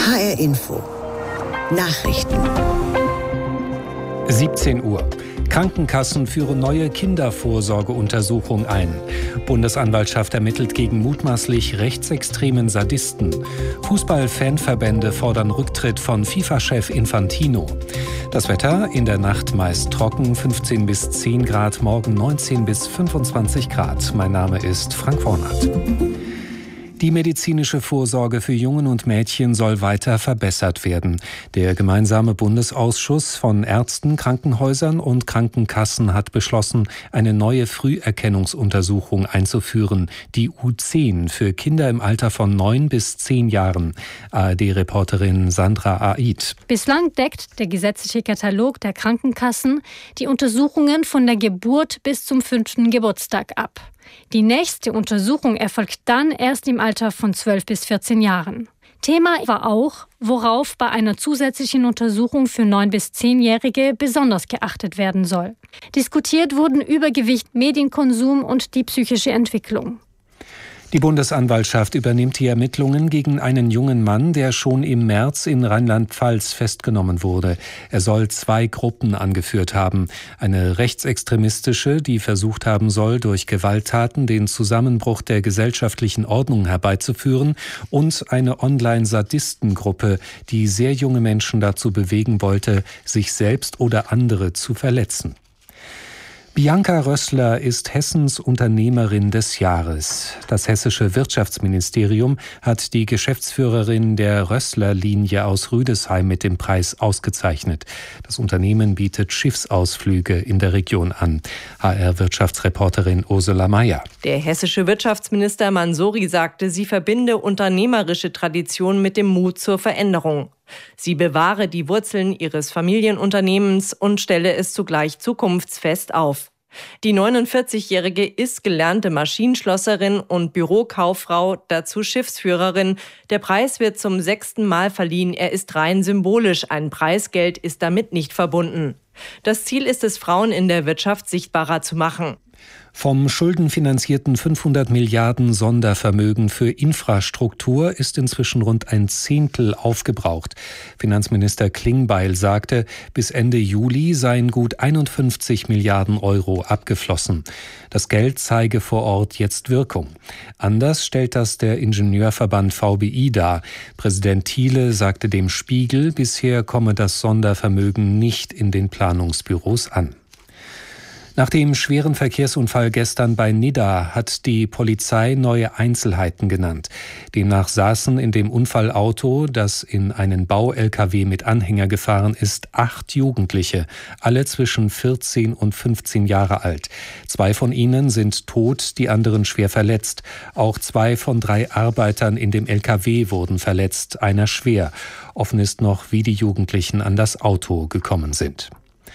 HR Info. Nachrichten. 17 Uhr. Krankenkassen führen neue Kindervorsorgeuntersuchung ein. Bundesanwaltschaft ermittelt gegen mutmaßlich rechtsextremen Sadisten. Fußball-Fanverbände fordern Rücktritt von FIFA-Chef Infantino. Das Wetter in der Nacht meist trocken, 15 bis 10 Grad, morgen 19 bis 25 Grad. Mein Name ist Frank Wornath. Die medizinische Vorsorge für Jungen und Mädchen soll weiter verbessert werden. Der gemeinsame Bundesausschuss von Ärzten, Krankenhäusern und Krankenkassen hat beschlossen, eine neue Früherkennungsuntersuchung einzuführen, die U10 für Kinder im Alter von 9 bis 10 Jahren. ARD-Reporterin Sandra Aid. Bislang deckt der gesetzliche Katalog der Krankenkassen die Untersuchungen von der Geburt bis zum 5. Geburtstag ab. Die nächste Untersuchung erfolgt dann erst im Alter von 12 bis 14 Jahren. Thema war auch, worauf bei einer zusätzlichen Untersuchung für 9- bis 10-Jährige besonders geachtet werden soll. Diskutiert wurden Übergewicht, Medienkonsum und die psychische Entwicklung. Die Bundesanwaltschaft übernimmt die Ermittlungen gegen einen jungen Mann, der schon im März in Rheinland-Pfalz festgenommen wurde. Er soll 2 Gruppen angeführt haben. Eine rechtsextremistische, die versucht haben soll, durch Gewalttaten den Zusammenbruch der gesellschaftlichen Ordnung herbeizuführen, und eine Online-Sadistengruppe, die sehr junge Menschen dazu bewegen wollte, sich selbst oder andere zu verletzen. Bianca Rössler ist Hessens Unternehmerin des Jahres. Das hessische Wirtschaftsministerium hat die Geschäftsführerin der Rössler-Linie aus Rüdesheim mit dem Preis ausgezeichnet. Das Unternehmen bietet Schiffsausflüge in der Region an. HR-Wirtschaftsreporterin Ursula Mayer. Der hessische Wirtschaftsminister Mansouri sagte, sie verbinde unternehmerische Tradition mit dem Mut zur Veränderung. Sie bewahre die Wurzeln ihres Familienunternehmens und stelle es zugleich zukunftsfest auf. Die 49-Jährige ist gelernte Maschinenschlosserin und Bürokauffrau, dazu Schiffsführerin. Der Preis wird zum 6. Mal verliehen. Er ist rein symbolisch. Ein Preisgeld ist damit nicht verbunden. Das Ziel ist es, Frauen in der Wirtschaft sichtbarer zu machen. Vom schuldenfinanzierten 500 Milliarden Sondervermögen für Infrastruktur ist inzwischen rund ein Zehntel aufgebraucht. Finanzminister Klingbeil sagte, bis Ende Juli seien gut 51 Milliarden Euro abgeflossen. Das Geld zeige vor Ort jetzt Wirkung. Anders stellt das der Ingenieurverband VBI dar. Präsident Thiele sagte dem Spiegel, bisher komme das Sondervermögen nicht in den Planungsbüros an. Nach dem schweren Verkehrsunfall gestern bei Nidda hat die Polizei neue Einzelheiten genannt. Demnach saßen in dem Unfallauto, das in einen Bau-LKW mit Anhänger gefahren ist, 8 Jugendliche, alle zwischen 14 und 15 Jahre alt. 2 von ihnen sind tot, die anderen schwer verletzt. Auch 2 von 3 Arbeitern in dem LKW wurden verletzt, einer schwer. Offen ist noch, wie die Jugendlichen an das Auto gekommen sind.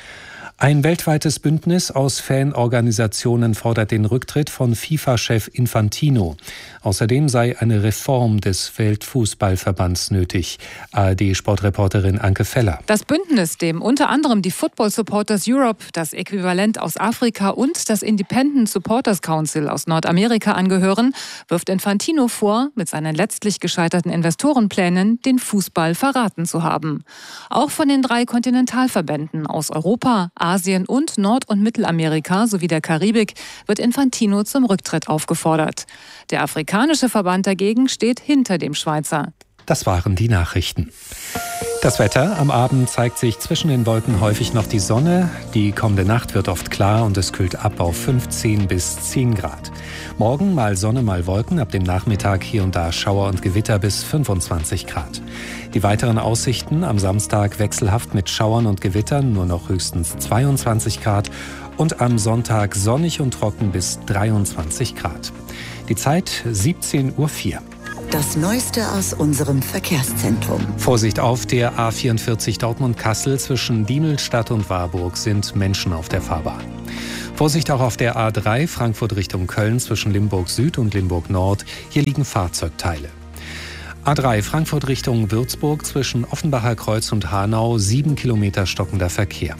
Ein weltweites Bündnis aus Fanorganisationen fordert den Rücktritt von FIFA-Chef Infantino. Außerdem sei eine Reform des Weltfußballverbands nötig. ARD-Sportreporterin Anke Feller. Das Bündnis, dem unter anderem die Football Supporters Europe, das Äquivalent aus Afrika und das Independent Supporters Council aus Nordamerika angehören, wirft Infantino vor, mit seinen letztlich gescheiterten Investorenplänen den Fußball verraten zu haben. Auch von den 3 Kontinentalverbänden aus Europa, Asien und Nord- und Mittelamerika sowie der Karibik wird Infantino zum Rücktritt aufgefordert. Der afrikanische Verband dagegen steht hinter dem Schweizer. Das waren die Nachrichten. Das Wetter: Am Abend zeigt sich zwischen den Wolken häufig noch die Sonne. Die kommende Nacht wird oft klar und es kühlt ab auf 15 bis 10 Grad. Morgen mal Sonne, mal Wolken, ab dem Nachmittag hier und da Schauer und Gewitter bis 25 Grad. Die weiteren Aussichten: am Samstag wechselhaft mit Schauern und Gewittern, nur noch höchstens 22 Grad. Und am Sonntag sonnig und trocken bis 23 Grad. Die Zeit 17:04 Uhr. Das Neueste aus unserem Verkehrszentrum. Vorsicht, auf der A44 Dortmund-Kassel zwischen Diemelstadt und Warburg sind Menschen auf der Fahrbahn. Vorsicht auch auf der A3 Frankfurt Richtung Köln zwischen Limburg Süd und Limburg Nord. Hier liegen Fahrzeugteile. A3 Frankfurt Richtung Würzburg zwischen Offenbacher Kreuz und Hanau 7 Kilometer stockender Verkehr.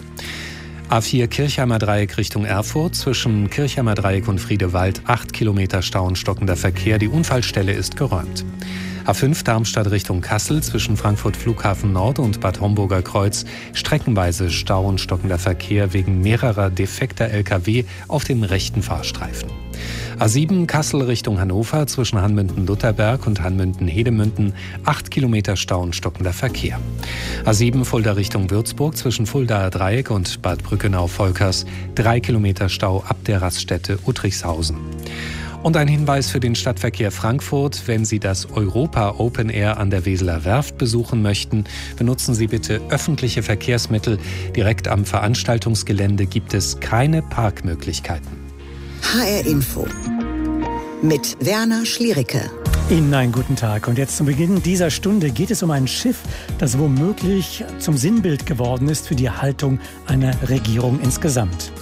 A4 Kirchheimer Dreieck Richtung Erfurt zwischen Kirchheimer Dreieck und Friedewald 8 Kilometer Stau und stockender Verkehr. Die Unfallstelle ist geräumt. A5 Darmstadt Richtung Kassel zwischen Frankfurt Flughafen Nord und Bad Homburger Kreuz streckenweise Stau und stockender Verkehr wegen mehrerer defekter Lkw auf dem rechten Fahrstreifen. A7 Kassel Richtung Hannover zwischen Hanmünden-Lutherberg und Hanmünden-Hedemünden 8 Kilometer Stau und stockender Verkehr. A7 Fulda Richtung Würzburg zwischen Fuldaer Dreieck und Bad Brückenau-Volkers 3 Kilometer Stau ab der Raststätte Uttrichshausen. Und ein Hinweis für den Stadtverkehr Frankfurt: Wenn Sie das Europa Open Air an der Weseler Werft besuchen möchten, benutzen Sie bitte öffentliche Verkehrsmittel. Direkt am Veranstaltungsgelände gibt es keine Parkmöglichkeiten. HR Info mit Werner Schliericke. Ihnen einen guten Tag. Und jetzt zum Beginn dieser Stunde geht es um ein Schiff, das womöglich zum Sinnbild geworden ist für die Haltung einer Regierung insgesamt.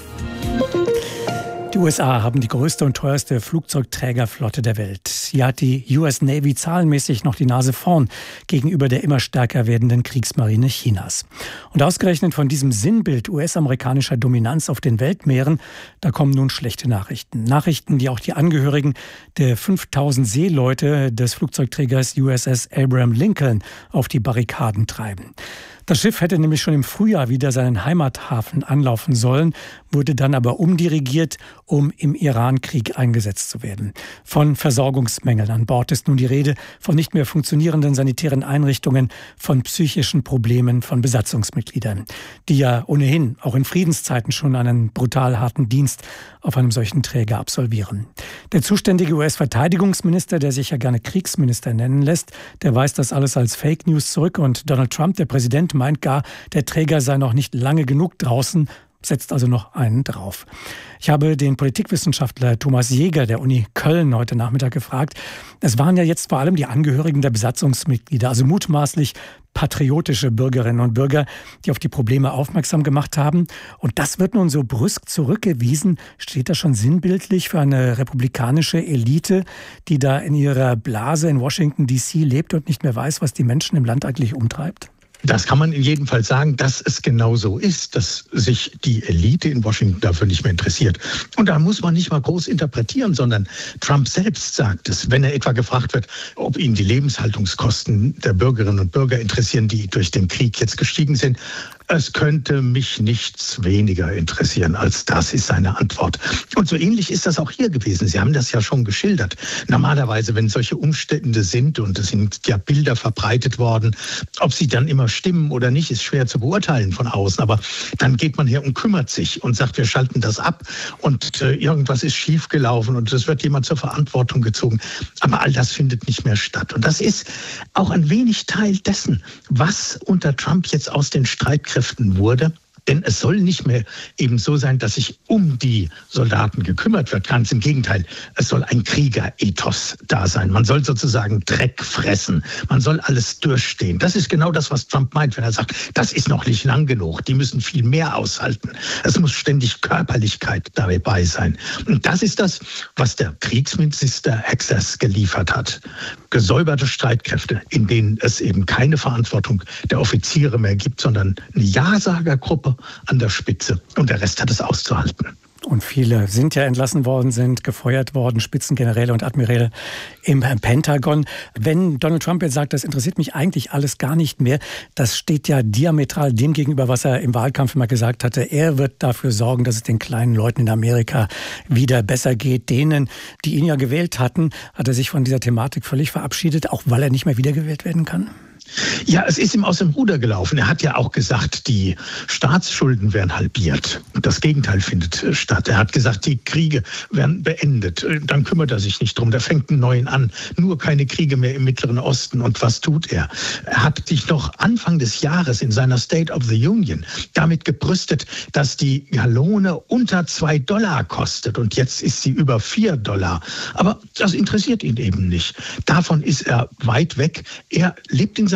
Die USA haben die größte und teuerste Flugzeugträgerflotte der Welt. Hier hat die US Navy zahlenmäßig noch die Nase vorn gegenüber der immer stärker werdenden Kriegsmarine Chinas. Und ausgerechnet von diesem Sinnbild US-amerikanischer Dominanz auf den Weltmeeren, da kommen nun schlechte Nachrichten. Nachrichten, die auch die Angehörigen der 5000 Seeleute des Flugzeugträgers USS Abraham Lincoln auf die Barrikaden treiben. Das Schiff hätte nämlich schon im Frühjahr wieder seinen Heimathafen anlaufen sollen, wurde dann aber umdirigiert, um im Iran-Krieg eingesetzt zu werden. Von Versorgungsmängeln an Bord ist nun die Rede, von nicht mehr funktionierenden sanitären Einrichtungen, von psychischen Problemen von Besatzungsmitgliedern, die ja ohnehin auch in Friedenszeiten schon einen brutal harten Dienst auf einem solchen Träger absolvieren. Der zuständige US-Verteidigungsminister, der sich ja gerne Kriegsminister nennen lässt, der weist das alles als Fake News zurück, und Donald Trump, der Präsident, meint gar, der Träger sei noch nicht lange genug draußen, setzt also noch einen drauf. Ich habe den Politikwissenschaftler Thomas Jäger der Uni Köln heute Nachmittag gefragt. Es waren ja jetzt vor allem die Angehörigen der Besatzungsmitglieder, also mutmaßlich patriotische Bürgerinnen und Bürger, die auf die Probleme aufmerksam gemacht haben. Und das wird nun so brüsk zurückgewiesen. Steht das schon sinnbildlich für eine republikanische Elite, die da in ihrer Blase in Washington D.C. lebt und nicht mehr weiß, was die Menschen im Land eigentlich umtreibt? Das kann man in jedem Fall sagen, dass es genau so ist, dass sich die Elite in Washington dafür nicht mehr interessiert. Und da muss man nicht mal groß interpretieren, sondern Trump selbst sagt es, wenn er etwa gefragt wird, ob ihn die Lebenshaltungskosten der Bürgerinnen und Bürger interessieren, die durch den Krieg jetzt gestiegen sind. Es könnte mich nichts weniger interessieren als das, ist seine Antwort. Und so ähnlich ist das auch hier gewesen. Sie haben das ja schon geschildert. Normalerweise, wenn solche Umstände sind, und es sind ja Bilder verbreitet worden, ob sie dann immer stimmen oder nicht, ist schwer zu beurteilen von außen. Aber dann geht man her und kümmert sich und sagt, wir schalten das ab und irgendwas ist schiefgelaufen und es wird jemand zur Verantwortung gezogen. Aber all das findet nicht mehr statt. Und das ist auch ein wenig Teil dessen, was unter Trump jetzt aus den Streitkräften wurde. Denn es soll nicht mehr eben so sein, dass sich um die Soldaten gekümmert wird. Ganz im Gegenteil, es soll ein Kriegerethos da sein. Man soll sozusagen Dreck fressen. Man soll alles durchstehen. Das ist genau das, was Trump meint, wenn er sagt, das ist noch nicht lang genug. Die müssen viel mehr aushalten. Es muss ständig Körperlichkeit dabei sein. Und das ist das, was der Kriegsminister Access geliefert hat. Gesäuberte Streitkräfte, in denen es eben keine Verantwortung der Offiziere mehr gibt, sondern eine Ja-Sager-Gruppe an der Spitze, und der Rest hat es auszuhalten. Und viele sind ja entlassen worden, sind gefeuert worden, Spitzengeneräle und Admiräle im Pentagon. Wenn Donald Trump jetzt sagt, das interessiert mich eigentlich alles gar nicht mehr, das steht ja diametral dem gegenüber, was er im Wahlkampf immer gesagt hatte. Er wird dafür sorgen, dass es den kleinen Leuten in Amerika wieder besser geht. Denen, die ihn ja gewählt hatten, hat er sich von dieser Thematik völlig verabschiedet, auch weil er nicht mehr wiedergewählt werden kann. Ja, es ist ihm aus dem Ruder gelaufen. Er hat ja auch gesagt, die Staatsschulden werden halbiert. Das Gegenteil findet statt. Er hat gesagt, die Kriege werden beendet. Dann kümmert er sich nicht drum. Der fängt einen neuen an. Nur keine Kriege mehr im Mittleren Osten. Und was tut er? Er hat sich noch Anfang des Jahres in seiner State of the Union damit gebrüstet, dass die Gallone unter $2 kostet. Und jetzt ist sie über $4. Aber das interessiert ihn eben nicht. Davon ist er weit weg. Er lebt in seinem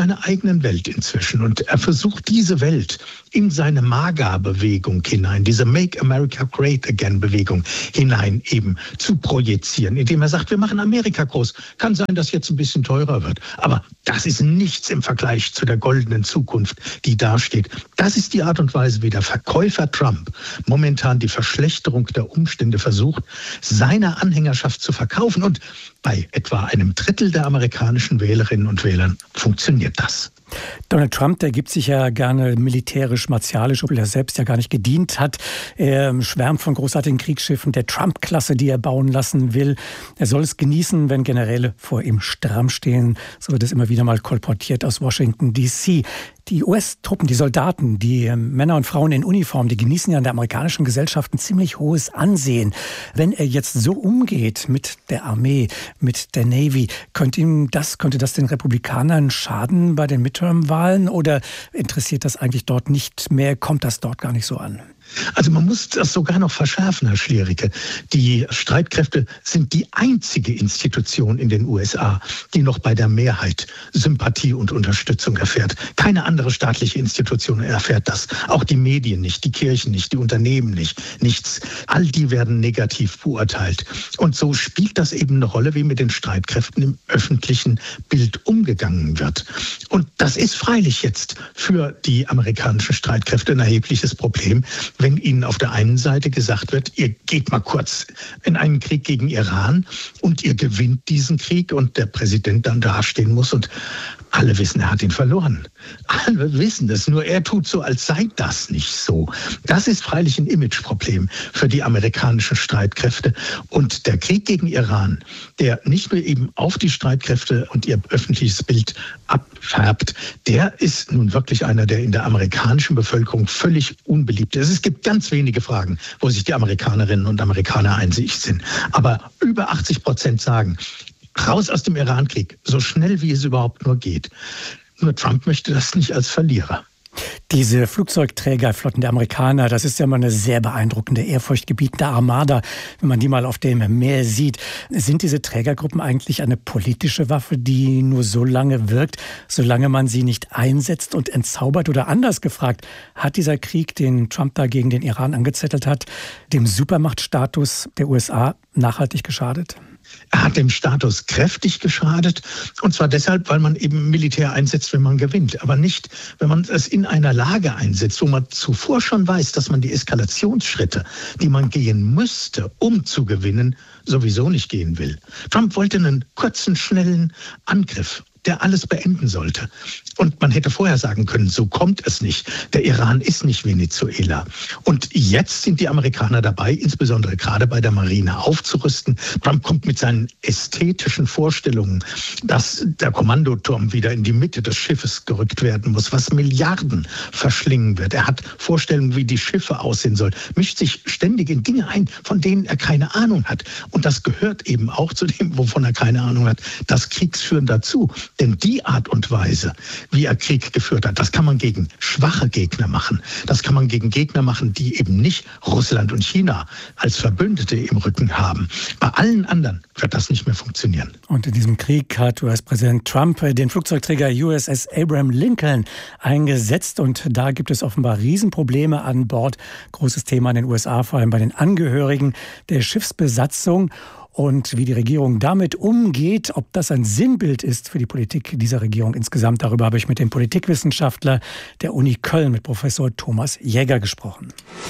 seiner eigenen Welt inzwischen. Und er versucht diese Welt in seine MAGA-Bewegung hinein, diese Make America Great Again-Bewegung hinein eben zu projizieren, indem er sagt, wir machen Amerika groß. Kann sein, dass jetzt ein bisschen teurer wird, aber das ist nichts im Vergleich zu der goldenen Zukunft, die dasteht. Das ist die Art und Weise, wie der Verkäufer Trump momentan die Verschlechterung der Umstände versucht, seiner Anhängerschaft zu verkaufen. Und bei etwa einem Drittel der amerikanischen Wählerinnen und Wählern funktioniert das. Donald Trump, der gibt sich ja gerne militärisch-martialisch, obwohl er selbst ja gar nicht gedient hat. Er schwärmt von großartigen Kriegsschiffen der Trump-Klasse, die er bauen lassen will. Er soll es genießen, wenn Generäle vor ihm stramm stehen. So wird es immer wieder mal kolportiert aus Washington, D.C. Die US-Truppen, die Soldaten, die Männer und Frauen in Uniform, die genießen ja in der amerikanischen Gesellschaft ein ziemlich hohes Ansehen. Wenn er jetzt so umgeht mit der Armee, mit der Navy, könnte das den Republikanern schaden bei den Midterm-Wahlen oder interessiert das eigentlich dort nicht mehr? Kommt das dort gar nicht so an? Also man muss das sogar noch verschärfen, Herr Schliericke. Die Streitkräfte sind die einzige Institution in den USA, die noch bei der Mehrheit Sympathie und Unterstützung erfährt. Keine andere staatliche Institution erfährt das. Auch die Medien nicht, die Kirchen nicht, die Unternehmen nicht, nichts. All die werden negativ beurteilt. Und so spielt das eben eine Rolle, wie mit den Streitkräften im öffentlichen Bild umgegangen wird. Und das ist freilich jetzt für die amerikanischen Streitkräfte ein erhebliches Problem, wenn ihnen auf der einen Seite gesagt wird, ihr geht mal kurz in einen Krieg gegen Iran und ihr gewinnt diesen Krieg und der Präsident dann dastehen muss und alle wissen, er hat ihn verloren. Alle wissen das, nur er tut so, als sei das nicht so. Das ist freilich ein Imageproblem für die amerikanischen Streitkräfte. Und der Krieg gegen Iran, der nicht nur eben auf die Streitkräfte und ihr öffentliches Bild abfärbt, der ist nun wirklich einer, der in der amerikanischen Bevölkerung völlig unbeliebt ist. Es gibt ganz wenige Fragen, wo sich die Amerikanerinnen und Amerikaner einig sind. Aber über 80% sagen, raus aus dem Irankrieg, so schnell wie es überhaupt nur geht. Nur Trump möchte das nicht als Verlierer. Diese Flugzeugträgerflotten der Amerikaner, das ist ja mal eine sehr beeindruckende, ehrfurchtgebietende Armada, wenn man die mal auf dem Meer sieht. Sind diese Trägergruppen eigentlich eine politische Waffe, die nur so lange wirkt, solange man sie nicht einsetzt und entzaubert? Oder anders gefragt, hat dieser Krieg, den Trump da gegen den Iran angezettelt hat, dem Supermachtstatus der USA nachhaltig geschadet? Er hat dem Status kräftig geschadet, und zwar deshalb, weil man eben Militär einsetzt, wenn man gewinnt, aber nicht, wenn man es in einer Lage einsetzt, wo man zuvor schon weiß, dass man die Eskalationsschritte, die man gehen müsste, um zu gewinnen, sowieso nicht gehen will. Trump wollte einen kurzen, schnellen Angriff, der alles beenden sollte. Und man hätte vorher sagen können, so kommt es nicht. Der Iran ist nicht Venezuela. Und jetzt sind die Amerikaner dabei, insbesondere gerade bei der Marine, aufzurüsten. Trump kommt mit seinen ästhetischen Vorstellungen, dass der Kommandoturm wieder in die Mitte des Schiffes gerückt werden muss, was Milliarden verschlingen wird. Er hat Vorstellungen, wie die Schiffe aussehen sollen, mischt sich ständig in Dinge ein, von denen er keine Ahnung hat. Und das gehört eben auch zu dem, wovon er keine Ahnung hat, das Kriegsführen dazu. Denn die Art und Weise, wie er Krieg geführt hat, das kann man gegen schwache Gegner machen. Das kann man gegen Gegner machen, die eben nicht Russland und China als Verbündete im Rücken haben. Bei allen anderen wird das nicht mehr funktionieren. Und in diesem Krieg hat US-Präsident Trump den Flugzeugträger USS Abraham Lincoln eingesetzt. Und da gibt es offenbar Riesenprobleme an Bord. Großes Thema in den USA, vor allem bei den Angehörigen der Schiffsbesatzung. Und wie die Regierung damit umgeht, ob das ein Sinnbild ist für die Politik dieser Regierung insgesamt, darüber habe ich mit dem Politikwissenschaftler der Uni Köln, mit Professor Thomas Jäger, gesprochen.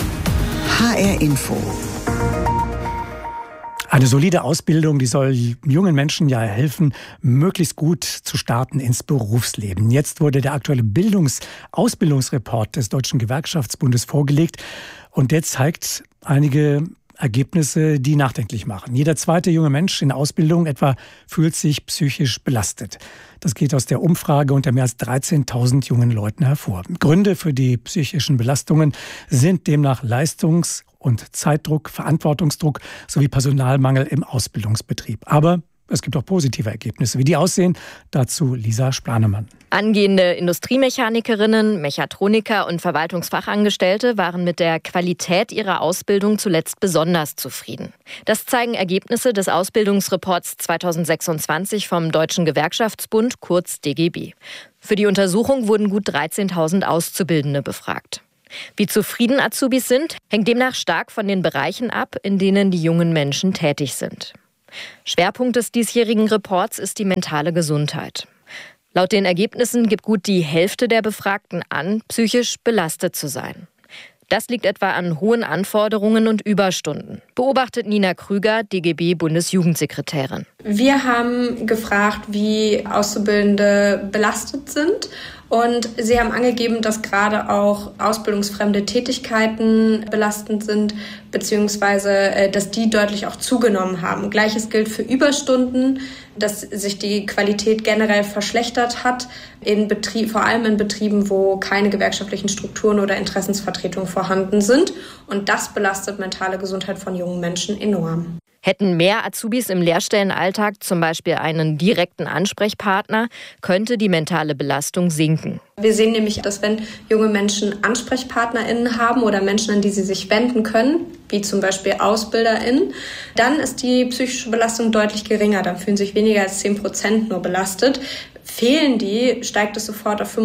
HR Info. Eine solide Ausbildung, die soll jungen Menschen ja helfen, möglichst gut zu starten ins Berufsleben. Jetzt wurde der aktuelle Ausbildungsreport des Deutschen Gewerkschaftsbundes vorgelegt und der zeigt einige Ergebnisse, die nachdenklich machen. Jeder zweite junge Mensch in Ausbildung etwa fühlt sich psychisch belastet. Das geht aus der Umfrage unter mehr als 13.000 jungen Leuten hervor. Gründe für die psychischen Belastungen sind demnach Leistungs- und Zeitdruck, Verantwortungsdruck sowie Personalmangel im Ausbildungsbetrieb. Aber es gibt auch positive Ergebnisse. Wie die aussehen, dazu Lisa Splanemann. Angehende Industriemechanikerinnen, Mechatroniker und Verwaltungsfachangestellte waren mit der Qualität ihrer Ausbildung zuletzt besonders zufrieden. Das zeigen Ergebnisse des Ausbildungsreports 2026 vom Deutschen Gewerkschaftsbund, kurz DGB. Für die Untersuchung wurden gut 13.000 Auszubildende befragt. Wie zufrieden Azubis sind, hängt demnach stark von den Bereichen ab, in denen die jungen Menschen tätig sind. Schwerpunkt des diesjährigen Reports ist die mentale Gesundheit. Laut den Ergebnissen gibt gut die Hälfte der Befragten an, psychisch belastet zu sein. Das liegt etwa an hohen Anforderungen und Überstunden, beobachtet Nina Krüger, DGB-Bundesjugendsekretärin. Wir haben gefragt, wie Auszubildende belastet sind. Und sie haben angegeben, dass gerade auch ausbildungsfremde Tätigkeiten belastend sind, beziehungsweise dass die deutlich auch zugenommen haben. Gleiches gilt für Überstunden, dass sich die Qualität generell verschlechtert hat, vor allem in Betrieben, wo keine gewerkschaftlichen Strukturen oder Interessensvertretungen vorhanden sind. Und das belastet mentale Gesundheit von jungen Menschen enorm. Hätten mehr Azubis im Lehrstellenalltag zum Beispiel einen direkten Ansprechpartner, könnte die mentale Belastung sinken. Wir sehen nämlich, dass wenn junge Menschen AnsprechpartnerInnen haben oder Menschen, an die sie sich wenden können, wie zum Beispiel AusbilderInnen, dann ist die psychische Belastung deutlich geringer. Dann fühlen sich weniger als 10% nur belastet. Fehlen die, steigt es sofort auf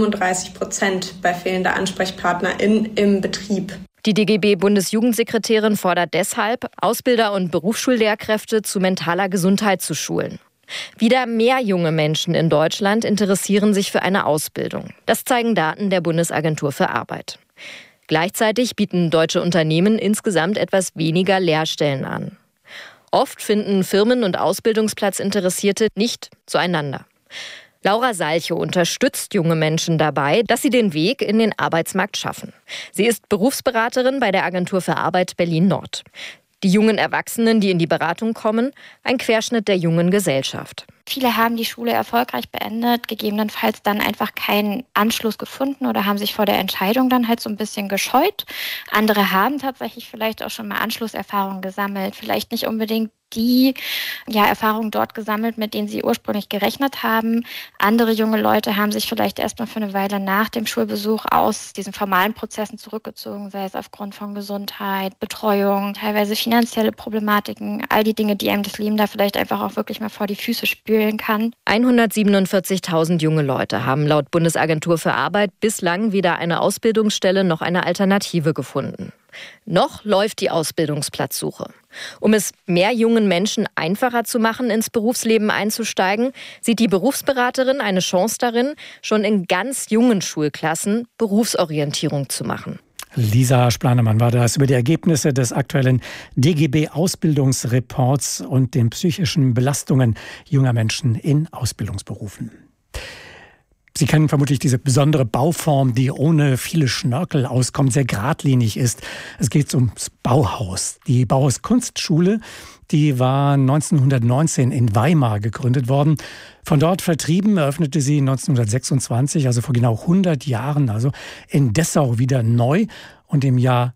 35% bei fehlender AnsprechpartnerInnen im Betrieb. Die DGB-Bundesjugendsekretärin fordert deshalb, Ausbilder und Berufsschullehrkräfte zu mentaler Gesundheit zu schulen. Wieder mehr junge Menschen in Deutschland interessieren sich für eine Ausbildung. Das zeigen Daten der Bundesagentur für Arbeit. Gleichzeitig bieten deutsche Unternehmen insgesamt etwas weniger Lehrstellen an. Oft finden Firmen und Ausbildungsplatzinteressierte nicht zueinander. Laura Salcho unterstützt junge Menschen dabei, dass sie den Weg in den Arbeitsmarkt schaffen. Sie ist Berufsberaterin bei der Agentur für Arbeit Berlin-Nord. Die jungen Erwachsenen, die in die Beratung kommen, ein Querschnitt der jungen Gesellschaft. Viele haben die Schule erfolgreich beendet, gegebenenfalls dann einfach keinen Anschluss gefunden oder haben sich vor der Entscheidung dann halt so ein bisschen gescheut. Andere haben tatsächlich vielleicht auch schon mal Anschlusserfahrungen gesammelt, vielleicht nicht unbedingt die Erfahrungen dort gesammelt, mit denen sie ursprünglich gerechnet haben. Andere junge Leute haben sich vielleicht erstmal für eine Weile nach dem Schulbesuch aus diesen formalen Prozessen zurückgezogen, sei es aufgrund von Gesundheit, Betreuung, teilweise finanzielle Problematiken, all die Dinge, die einem das Leben da vielleicht einfach auch wirklich mal vor die Füße spülen kann. 147.000 junge Leute haben laut Bundesagentur für Arbeit bislang weder eine Ausbildungsstelle noch eine Alternative gefunden. Noch läuft die Ausbildungsplatzsuche. Um es mehr jungen Menschen einfacher zu machen, ins Berufsleben einzusteigen, sieht die Berufsberaterin eine Chance darin, schon in ganz jungen Schulklassen Berufsorientierung zu machen. Lisa Splanemann war das über die Ergebnisse des aktuellen DGB-Ausbildungsreports und den psychischen Belastungen junger Menschen in Ausbildungsberufen. Sie kennen vermutlich diese besondere Bauform, die ohne viele Schnörkel auskommt, sehr geradlinig ist. Es geht ums Bauhaus. Die Bauhaus-Kunstschule, die war 1919 in Weimar gegründet worden. Von dort vertrieben eröffnete sie 1926, also vor genau 100 Jahren, also in Dessau wieder neu. Und im Jahr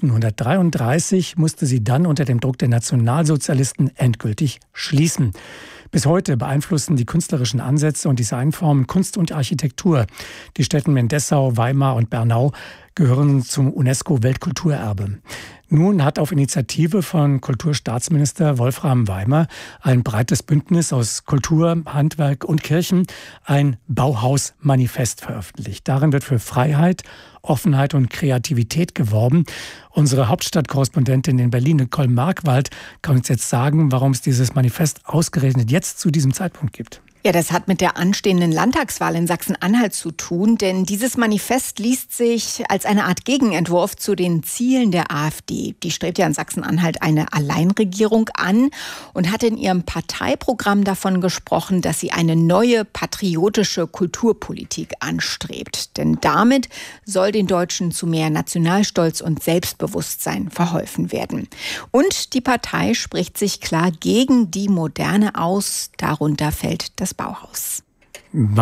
1933 musste sie dann unter dem Druck der Nationalsozialisten endgültig schließen. Bis heute beeinflussen die künstlerischen Ansätze und Designformen Kunst und Architektur. Die Städte in Dessau, Weimar und Bernau gehören zum UNESCO-Weltkulturerbe. Nun hat auf Initiative von Kulturstaatsminister Wolfram Weimer ein breites Bündnis aus Kultur, Handwerk und Kirchen ein Bauhaus-Manifest veröffentlicht. Darin wird für Freiheit, Offenheit und Kreativität geworben. Unsere Hauptstadtkorrespondentin in Berlin, Nicole Markwald, kann uns jetzt sagen, warum es dieses Manifest ausgerechnet jetzt zu diesem Zeitpunkt gibt. Ja, das hat mit der anstehenden Landtagswahl in Sachsen-Anhalt zu tun, denn dieses Manifest liest sich als eine Art Gegenentwurf zu den Zielen der AfD. Die strebt ja in Sachsen-Anhalt eine Alleinregierung an und hat in ihrem Parteiprogramm davon gesprochen, dass sie eine neue patriotische Kulturpolitik anstrebt. Denn damit soll den Deutschen zu mehr Nationalstolz und Selbstbewusstsein verholfen werden. Und die Partei spricht sich klar gegen die Moderne aus, darunter fällt das Bauhaus. Was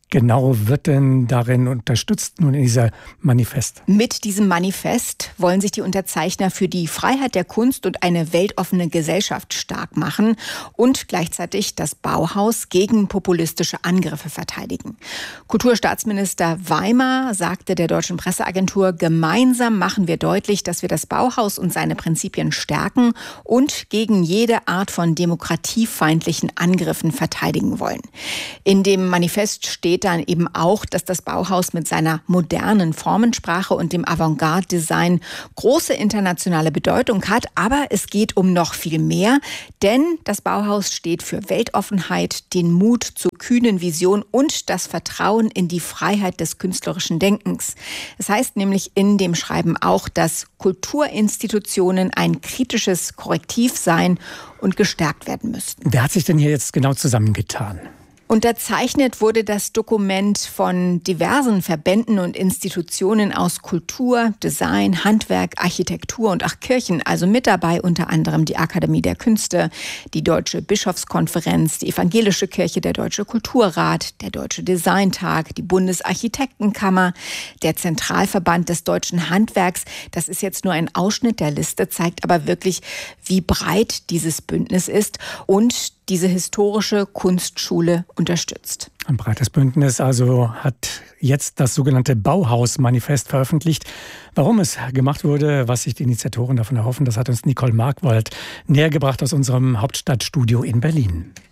genau wird denn darin unterstützt nun in dieser Manifest? Mit diesem Manifest wollen sich die Unterzeichner für die Freiheit der Kunst und eine weltoffene Gesellschaft stark machen und gleichzeitig das Bauhaus gegen populistische Angriffe verteidigen. Kulturstaatsminister Weimar sagte der deutschen Presseagentur, gemeinsam machen wir deutlich, dass wir das Bauhaus und seine Prinzipien stärken und gegen jede Art von demokratiefeindlichen Angriffen verteidigen wollen. In dem Manifest steht dann eben auch, dass das Bauhaus mit seiner modernen Formensprache und dem Avantgarde-Design große internationale Bedeutung hat. Aber es geht um noch viel mehr, denn das Bauhaus steht für Weltoffenheit, den Mut zur kühnen Vision und das Vertrauen in die Freiheit des künstlerischen Denkens. Es heißt nämlich in dem Schreiben auch, dass Kulturinstitutionen ein kritisches Korrektiv sein und gestärkt werden müssten. Wer hat sich denn hier jetzt genau zusammengetan? Unterzeichnet wurde das Dokument von diversen Verbänden und Institutionen aus Kultur, Design, Handwerk, Architektur und auch Kirchen. Also mit dabei unter anderem die Akademie der Künste, die Deutsche Bischofskonferenz, die Evangelische Kirche, der Deutsche Kulturrat, der Deutsche Designtag, die Bundesarchitektenkammer, der Zentralverband des deutschen Handwerks. Das ist jetzt nur ein Ausschnitt der Liste, zeigt aber wirklich, wie breit dieses Bündnis ist und diese historische Kunstschule unterstützt. Ein breites Bündnis also hat jetzt das sogenannte Bauhaus-Manifest veröffentlicht. Warum es gemacht wurde, was sich die Initiatoren davon erhoffen, das hat uns Nicole Markwald nähergebracht aus unserem Hauptstadtstudio in Berlin.